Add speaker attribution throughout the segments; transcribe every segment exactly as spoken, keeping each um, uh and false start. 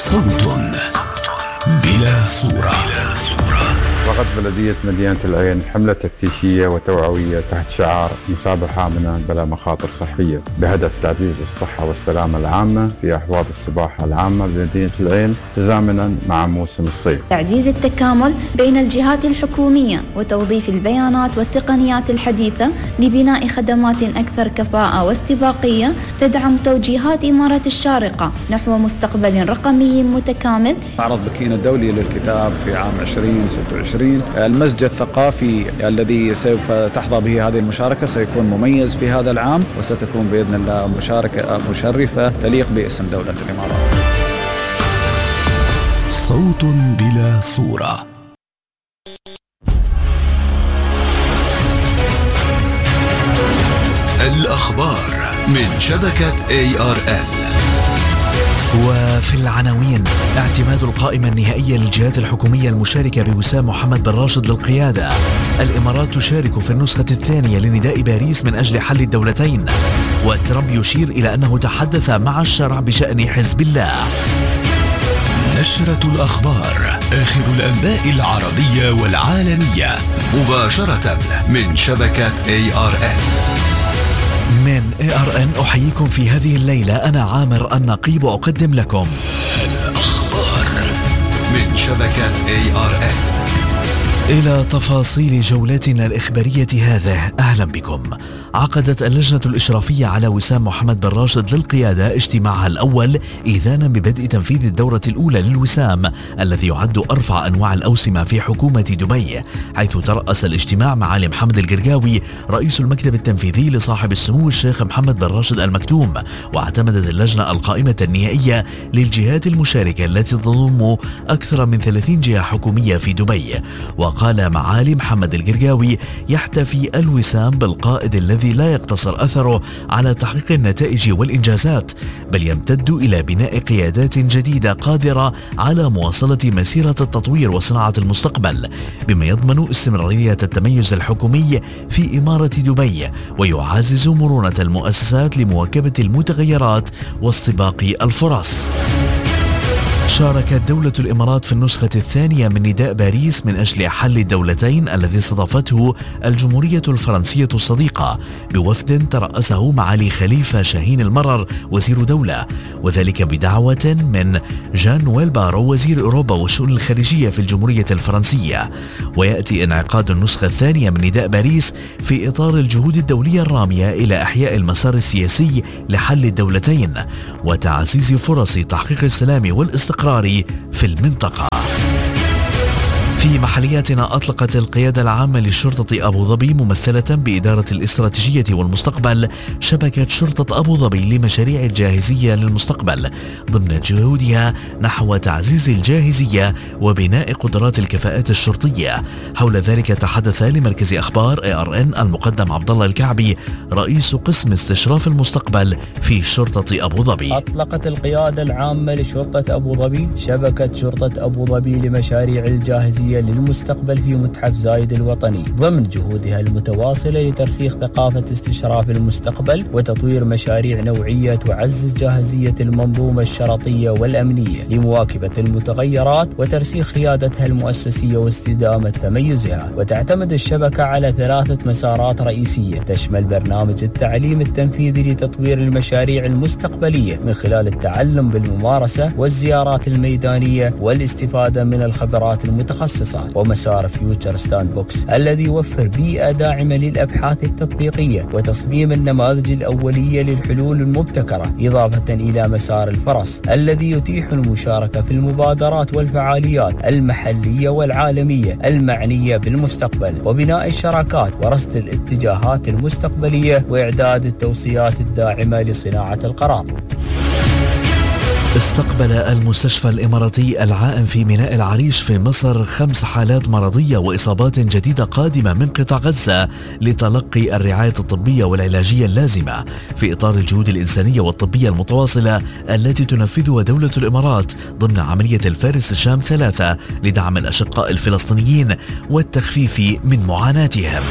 Speaker 1: صوت بلا صورة.
Speaker 2: وقد بلدية مدينة العين حملة تفتيشية وتوعوية تحت شعار مسابحة آمنة بلا مخاطر صحية بهدف تعزيز الصحة والسلامة العامة في أحواض السباحة العامة بمدينة العين تزامنا مع موسم الصيف.
Speaker 3: تعزيز التكامل بين الجهات الحكومية وتوظيف البيانات والتقنيات الحديثة لبناء خدمات أكثر كفاءة واستباقية تدعم توجيهات إمارة الشارقة نحو مستقبل رقمي متكامل.
Speaker 4: معرض بكين الدولي للكتاب في عام عشرين ستة وعشرين، المسجد الثقافي الذي سوف تحظى به هذه المشاركة سيكون مميز في هذا العام، وستكون بإذن الله مشاركة مشرفة تليق باسم دولة الإمارات.
Speaker 1: صوت بلا صورة. الأخبار من شبكة إيه آر إل.
Speaker 5: وفي العناوين: اعتماد القائمة النهائية للجهات الحكومية المشاركة بوسام محمد بن راشد للقيادة. الإمارات تشارك في النسخة الثانية لنداء باريس من أجل حل الدولتين. وترامب يشير إلى أنه تحدث مع الشرع بشأن حزب الله.
Speaker 1: نشرة الأخبار، آخر الأنباء العربية والعالمية مباشرة من شبكة إيه آر إل.
Speaker 5: من إيه آر إن أحييكم في هذه الليلة، أنا عامر النقيب، أقدم لكم
Speaker 1: الأخبار من شبكة إيه آر إل.
Speaker 5: إلى تفاصيل جولتنا الإخبارية هذه، أهلا بكم. عقدت اللجنة الإشرافية على وسام محمد بن راشد للقيادة اجتماعها الأول إذانا ببدء تنفيذ الدورة الأولى للوسام الذي يعد أرفع أنواع الأوسمة في حكومة دبي، حيث ترأس الاجتماع معالي محمد القرقاوي رئيس المكتب التنفيذي لصاحب السمو الشيخ محمد بن راشد المكتوم. واعتمدت اللجنة القائمة النهائية للجهات المشاركة التي تضم أكثر من ثلاثين جهة حكومية في دبي. وقال معالي محمد القرقاوي: يحتفي الوسام بالقائد الذي لا يقتصر أثره على تحقيق النتائج والإنجازات، بل يمتد إلى بناء قيادات جديدة قادرة على مواصلة مسيرة التطوير وصناعة المستقبل، بما يضمن استمرارية التميز الحكومي في إمارة دبي ويعزز مرونة المؤسسات لمواكبة المتغيرات واستباق الفرص. شاركت دولة الإمارات في النسخة الثانية من نداء باريس من أجل حل الدولتين الذي استضافته الجمهورية الفرنسية الصديقة بوفد ترأسه معالي خليفة شاهين المرر وزير دولة، وذلك بدعوة من جان نويل بارو وزير أوروبا والشؤون الخارجية في الجمهورية الفرنسية. ويأتي انعقاد النسخة الثانية من نداء باريس في إطار الجهود الدولية الرامية إلى إحياء المسار السياسي لحل الدولتين وتعزيز فرص تحقيق السلام والاستقرار في المنطقة. في محلياتنا، أطلقت القيادة العامة لشرطة أبو ظبي ممثلة بإدارة الاستراتيجية والمستقبل شبكة شرطة أبو ظبي لمشاريع الجاهزية للمستقبل ضمن جهودها نحو تعزيز الجاهزية وبناء قدرات الكفاءات الشرطية. حول ذلك تحدث لمركز أخبار إيه آر إن المقدم عبد الله الكعبي رئيس قسم استشراف المستقبل في شرطة أبو ظبي.
Speaker 6: أطلقت القيادة العامة لشرطة أبو ظبي شبكة شرطة أبو ظبي لمشاريع الجاهزية للمستقبل في متحف زايد الوطني ضمن جهودها المتواصلة لترسيخ ثقافة استشراف المستقبل وتطوير مشاريع نوعية تعزز جاهزية المنظومة الشرطية والأمنية لمواكبة المتغيرات وترسيخ قيادتها المؤسسية واستدامة تميزها. وتعتمد الشبكة على ثلاثة مسارات رئيسية تشمل برنامج التعليم التنفيذي لتطوير المشاريع المستقبلية من خلال التعلم بالممارسة والزيارات الميدانية والاستفادة من الخبرات المتخصصة، ومسار فيوتشر ستاند بوكس الذي يوفر بيئة داعمة للأبحاث التطبيقية وتصميم النماذج الأولية للحلول المبتكرة، إضافة إلى مسار الفرص الذي يتيح المشاركة في المبادرات والفعاليات المحلية والعالمية المعنية بالمستقبل وبناء الشراكات ورصد الاتجاهات المستقبلية وإعداد التوصيات الداعمة لصناعة القرار.
Speaker 5: استقبل المستشفى الإماراتي العائم في ميناء العريش في مصر خمس حالات مرضية وإصابات جديدة قادمة من قطاع غزة لتلقي الرعاية الطبية والعلاجية اللازمة في إطار الجهود الإنسانية والطبية المتواصلة التي تنفذها دولة الإمارات ضمن عملية الفارس الشام ثلاثة لدعم الأشقاء الفلسطينيين والتخفيف من معاناتهم.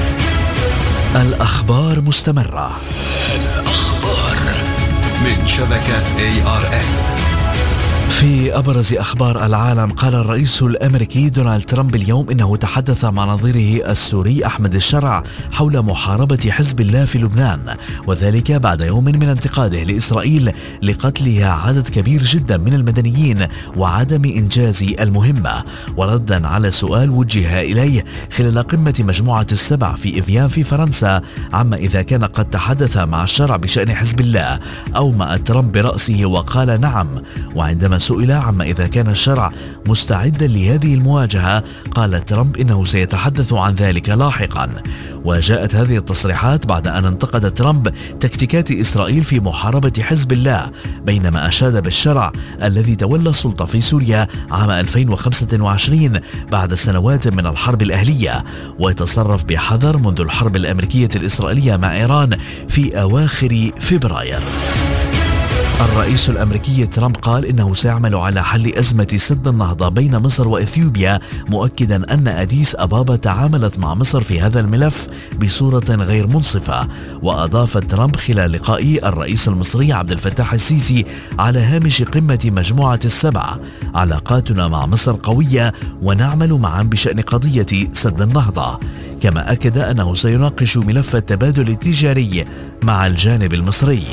Speaker 5: الأخبار
Speaker 1: الأخبار من شبكة إيه آر إل.
Speaker 5: في أبرز أخبار العالم، قال الرئيس الأمريكي دونالد ترامب اليوم إنه تحدث مع نظيره السوري أحمد الشرع حول محاربة حزب الله في لبنان، وذلك بعد يوم من انتقاده لإسرائيل لقتلها عدد كبير جدا من المدنيين وعدم إنجاز المهمة. وردا على سؤال وجه إليه خلال قمة مجموعة السبع في إفيان في فرنسا عما إذا كان قد تحدث مع الشرع بشأن حزب الله، أومأ ترامب برأسه وقال نعم. وعندما سئل عما إذا كان الشرع مستعدا لهذه المواجهة، قال ترامب إنه سيتحدث عن ذلك لاحقا. وجاءت هذه التصريحات بعد أن انتقد ترامب تكتيكات إسرائيل في محاربة حزب الله، بينما أشاد بالشرع الذي تولى السلطة في سوريا عام ألفين وخمسة وعشرين بعد سنوات من الحرب الأهلية، ويتصرف بحذر منذ الحرب الأمريكية الإسرائيلية مع إيران في أواخر فبراير. الرئيس الأمريكي ترامب قال إنه سيعمل على حل أزمة سد النهضة بين مصر وإثيوبيا، مؤكدا أن أديس أبابا تعاملت مع مصر في هذا الملف بصورة غير منصفة. وأضاف ترامب خلال لقاء الرئيس المصري عبد الفتاح السيسي على هامش قمة مجموعة السبع: علاقاتنا مع مصر قوية ونعمل معا بشأن قضية سد النهضة. كما أكد أنه سيناقش ملف التبادل التجاري مع الجانب المصري.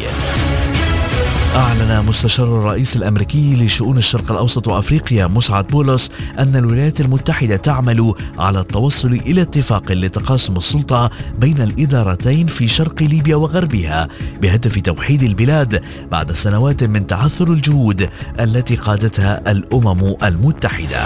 Speaker 5: أعلن مستشار الرئيس الأمريكي لشؤون الشرق الأوسط وأفريقيا مسعد بولس أن الولايات المتحدة تعمل على التوصل إلى اتفاق لتقاسم السلطة بين الإدارتين في شرق ليبيا وغربها بهدف توحيد البلاد بعد سنوات من تعثر الجهود التي قادتها الأمم المتحدة.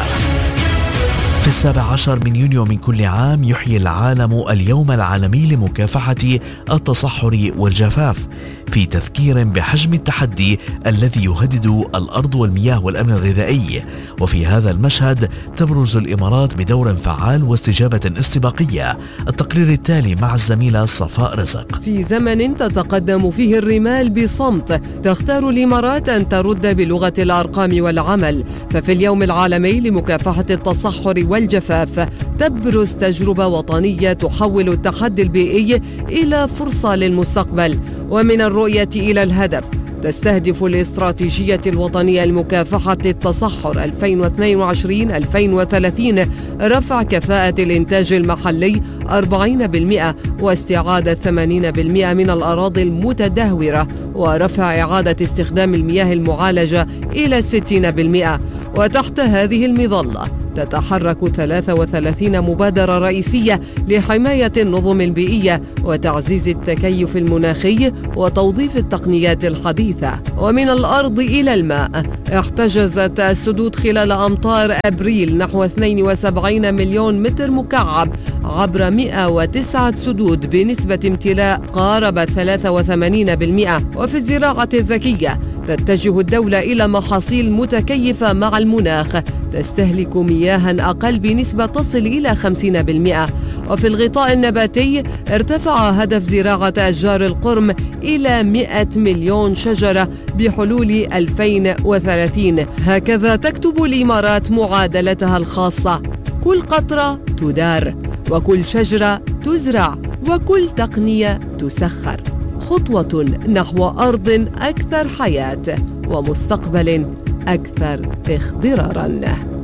Speaker 5: في السابع عشر من يونيو من كل عام يحيي العالم اليوم العالمي لمكافحة التصحر والجفاف، في تذكير بحجم التحدي الذي يهدد الأرض والمياه والأمن الغذائي. وفي هذا المشهد تبرز الإمارات بدور فعال واستجابة استباقية. التقرير التالي مع الزميلة صفاء رزق.
Speaker 7: في زمن تتقدم فيه الرمال بصمت، تختار الإمارات أن ترد بلغة الأرقام والعمل. ففي اليوم العالمي لمكافحة التصحر والجفاف تبرز تجربة وطنية تحول التحدي البيئي إلى فرصة للمستقبل ومن الرؤية إلى الهدف. تستهدف الاستراتيجية الوطنية لمكافحة التصحر ألفين واثنين وعشرين ألفين وثلاثين رفع كفاءة الإنتاج المحلي أربعين بالمئة واستعادة ثمانين بالمئة من الأراضي المتدهورة ورفع إعادة استخدام المياه المعالجة إلى ستين بالمئة. وتحت هذه المظلة تتحرك ثلاث وثلاثين مبادرة رئيسية لحماية النظم البيئية وتعزيز التكيف المناخي وتوظيف التقنيات الحديثة. ومن الأرض إلى الماء، احتجزت السدود خلال أمطار أبريل نحو اثنين وسبعين مليون متر مكعب عبر مئة وتسعة سدود بنسبة امتلاء قاربت ثلاثة وثمانين بالمئة. وفي الزراعة الذكية تتجه الدولة إلى محاصيل متكيفة مع المناخ تستهلك مياها أقل بنسبة تصل إلى خمسين بالمئة. وفي الغطاء النباتي ارتفع هدف زراعة أشجار القرم إلى مئة مليون شجرة بحلول ألفين وثلاثين. هكذا تكتب الإمارات معادلتها الخاصة: كل قطرة تدار، وكل شجرة تزرع، وكل تقنية تسخر، خطوة نحو أرض أكثر حياة ومستقبل أكثر اخضراراً.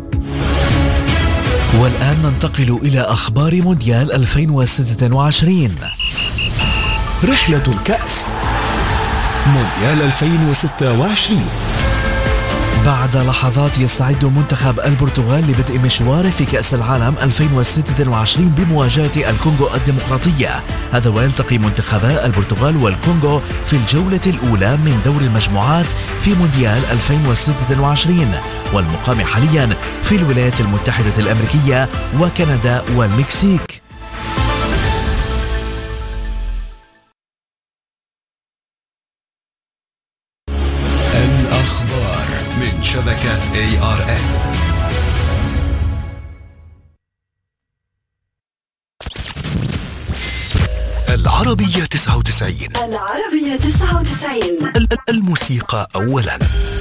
Speaker 5: والآن ننتقل إلى أخبار مونديال ألفين وستة وعشرين.
Speaker 1: رحلة الكأس مونديال ألفين وستة وعشرين.
Speaker 5: بعد لحظات يستعد منتخب البرتغال لبدء مشواره في كأس العالم ألفين وستة وعشرين بمواجهة الكونغو الديمقراطية. هذا ويلتقي منتخبا البرتغال والكونغو في الجولة الأولى من دور المجموعات في مونديال ألفين وستة وعشرين، والمقام حاليا في الولايات المتحدة الأمريكية وكندا والمكسيك.
Speaker 1: من شبكة إيه آر إن. العربية تسعة وتسعين.
Speaker 8: العربية تسعة وتسعين.
Speaker 1: الموسيقى أولاً.